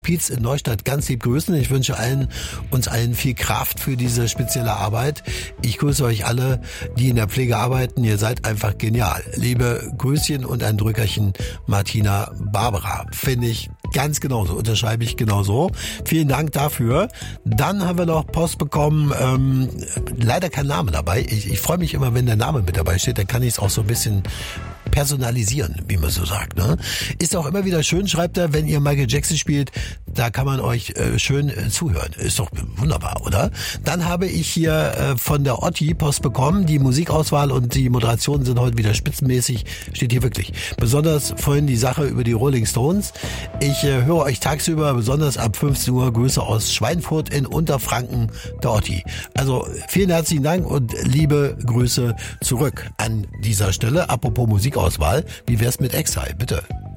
Hospiz in Neustadt ganz lieb grüßen. Ich wünsche uns allen viel Kraft für diese spezielle Arbeit. Ich grüße euch alle, die in der Pflege arbeiten. Ihr seid einfach genial. Liebe Grüßchen und ein Drückerchen, Martina Barbara. Finde ich ganz genauso, unterschreibe ich genauso. Vielen Dank dafür. Dann haben wir noch Post bekommen, leider kein Name dabei. Ich freue mich immer, wenn der Name mit dabei steht, dann kann ich es auch so ein bisschen personalisieren, wie man so sagt. Ne? Ist auch immer wieder schön, schreibt er, wenn ihr Michael Jackson spielt, da kann man euch schön zuhören. Ist doch wunderbar, oder? Dann habe ich hier von der Otti Post bekommen, die Musikauswahl und die Moderationen sind heute wieder spitzenmäßig, steht hier wirklich. Besonders vorhin die Sache über die Rolling Stones. Ich höre euch tagsüber, besonders ab 15 Uhr, Grüße aus Schweinfurt in Unterfranken, der Otti. Also vielen herzlichen Dank und liebe Grüße zurück an dieser Stelle. Apropos Musikauswahl, wie wär's mit Exile, bitte?